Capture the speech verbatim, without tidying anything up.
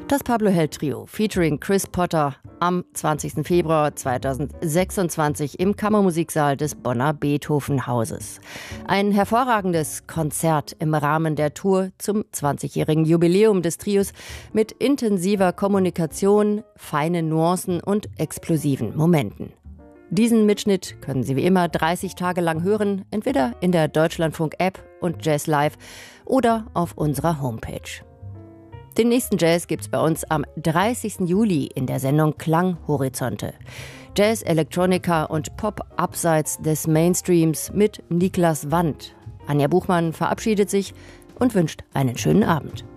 Das Pablo Hell Trio featuring Chris Potter am zwanzigsten Februar zweitausendsechsundzwanzig im Kammermusiksaal des Bonner Beethoven-Hauses. Ein hervorragendes Konzert im Rahmen der Tour zum zwanzigjährigen Jubiläum des Trios mit intensiver Kommunikation, feinen Nuancen und explosiven Momenten. Diesen Mitschnitt können Sie wie immer dreißig Tage lang hören, entweder in der Deutschlandfunk-App und Jazz Live oder auf unserer Homepage. Den nächsten Jazz gibt's bei uns am dreißigsten Juli in der Sendung Klanghorizonte. Jazz, Electronica und Pop abseits des Mainstreams mit Niklas Wandt. Anja Buchmann verabschiedet sich und wünscht einen schönen Abend.